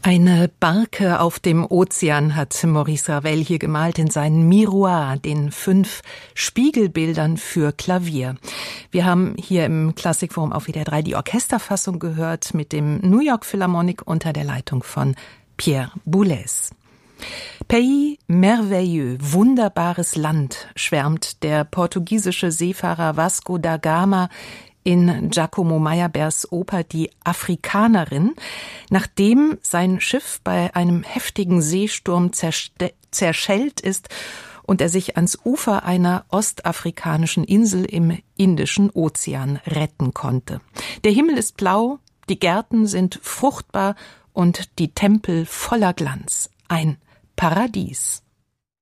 Eine Barke auf dem Ozean hat Maurice Ravel hier gemalt in seinen Miroirs, den 5 Spiegelbildern für Klavier. Wir haben hier im Klassikforum auf WDR 3 die Orchesterfassung gehört mit dem New York Philharmonic unter der Leitung von Pierre Boulez. Pays merveilleux, wunderbares Land, schwärmt der portugiesische Seefahrer Vasco da Gama in Giacomo Meyerbeers Oper Die Afrikanerin, nachdem sein Schiff bei einem heftigen Seesturm zerschellt ist und er sich ans Ufer einer ostafrikanischen Insel im Indischen Ozean retten konnte. Der Himmel ist blau, die Gärten sind fruchtbar und die Tempel voller Glanz. Ein Paradies.